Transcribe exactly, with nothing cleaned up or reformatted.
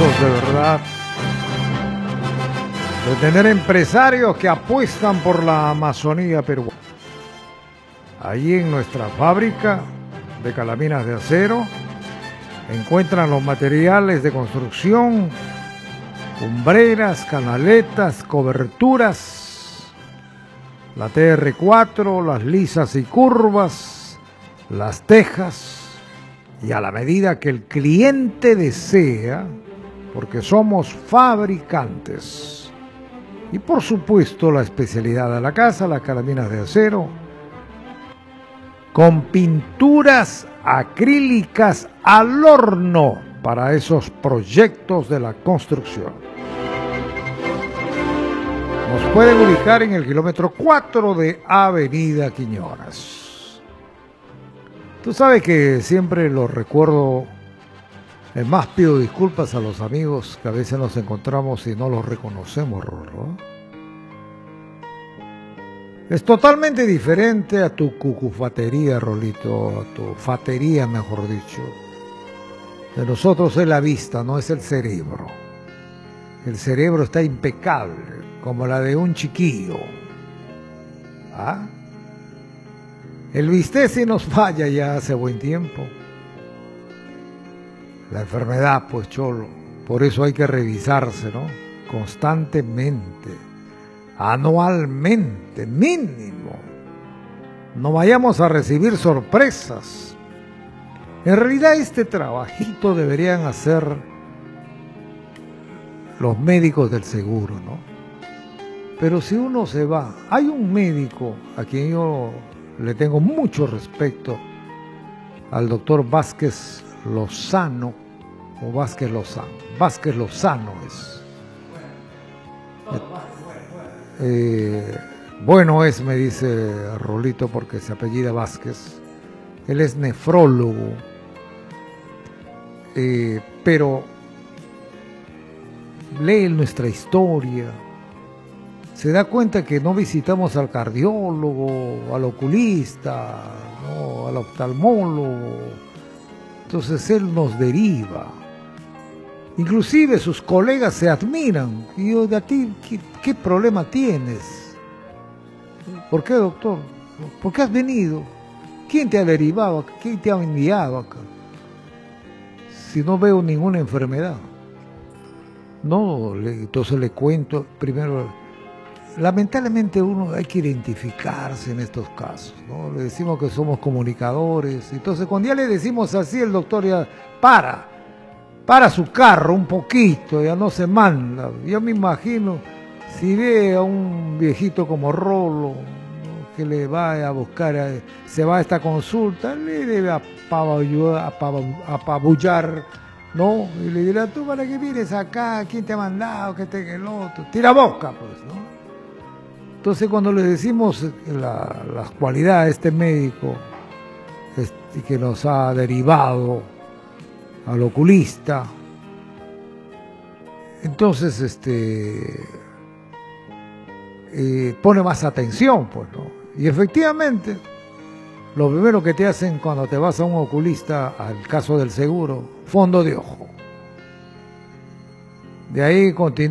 contentos de verdad de tener empresarios que apuestan por la Amazonía peruana. Allí en nuestra fábrica de calaminas de acero encuentran los materiales de construcción, cumbreras, canaletas, coberturas, la T R cuatro, las lisas y curvas, las tejas, y a la medida que el cliente desea, porque somos fabricantes. Y por supuesto la especialidad de la casa, las calaminas de acero, con pinturas acrílicas al horno para esos proyectos de la construcción. Nos pueden ubicar en el kilómetro cuatro de Avenida Quiñones. Tú sabes que siempre lo recuerdo, es más, pido disculpas a los amigos que a veces nos encontramos y no los reconocemos, Rorro. Es totalmente diferente a tu cucufatería, Rolito, a tu fatería, mejor dicho. De nosotros es la vista, no es el cerebro. El cerebro está impecable, como la de un chiquillo. ¿Ah? El bistec sí nos falla ya hace buen tiempo. La enfermedad, pues, cholo. Por eso hay que revisarse, ¿no? Constantemente. Anualmente, mínimo. No vayamos a recibir sorpresas. En realidad este trabajito deberían hacer los médicos del seguro, ¿no? Pero si uno se va, hay un médico a quien yo le tengo mucho respeto, al doctor Vázquez Lozano, o Vázquez Lozano, Vázquez Lozano es. Eh, bueno es, me dice Rolito, porque se apellida Vázquez. Él es nefrólogo, eh, pero lee nuestra historia, se da cuenta que no visitamos al cardiólogo, al oculista, ¿no?, al oftalmólogo. Entonces él nos deriva. Inclusive sus colegas se admiran. Y yo, de a ti, ¿qué, qué problema tienes? ¿Por qué, doctor? ¿Por qué has venido? ¿Quién te ha derivado acá? ¿Quién te ha enviado acá? Si no veo ninguna enfermedad. No, le, entonces le cuento primero. Lamentablemente uno hay que identificarse en estos casos, ¿no? Le decimos que somos comunicadores. Entonces cuando ya le decimos así, el doctor ya para. Para su carro un poquito, ya no se manda. Yo me imagino, si ve a un viejito como Rolo, ¿no?, que le va a buscar, a, se va a esta consulta, le debe apabullar, apabullar, ¿no? Y le dirá, ¿tú para qué vienes acá? ¿Quién te ha mandado? ¿Qué te el otro? Tira boca, pues, ¿no? Entonces cuando le decimos la, las cualidades de este médico, este, que nos ha derivado al oculista, entonces este eh, pone más atención, pues, ¿no? Y efectivamente lo primero que te hacen cuando te vas a un oculista, al caso del seguro, fondo de ojo. De ahí continúa.